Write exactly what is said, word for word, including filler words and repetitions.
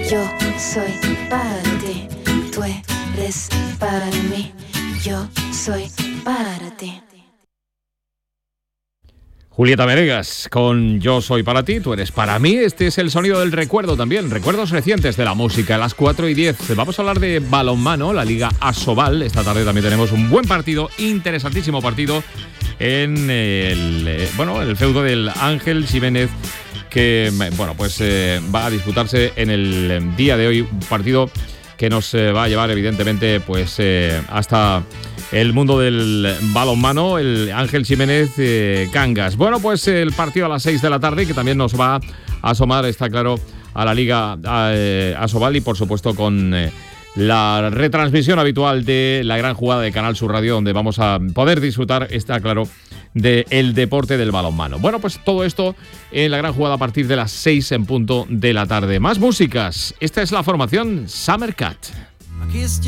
Yo soy para ti, tú eres para mí. Yo soy para ti. Julieta Venegas con Yo soy para ti, tú eres para mí. Este es el sonido del recuerdo también, recuerdos recientes de la música. A las cuatro y diez vamos a hablar de balonmano, la Liga Asobal. Esta tarde también tenemos un buen partido, interesantísimo partido en el, bueno, el feudo del Ángel Jiménez, que bueno, pues eh, va a disputarse en el día de hoy, un partido que nos eh, va a llevar evidentemente pues eh, hasta el mundo del balonmano, el Ángel Jiménez eh, Cangas. Bueno, pues el partido a las seis de la tarde, que también nos va a asomar, está claro, a la Liga eh, Asobal, y por supuesto con eh, la retransmisión habitual de la gran jugada de Canal Sur Radio, donde vamos a poder disfrutar, está claro, del deporte del balonmano. Bueno, pues todo esto en la gran jugada a partir de las seis en punto de la tarde. Más músicas. Esta es la formación Summer Cat.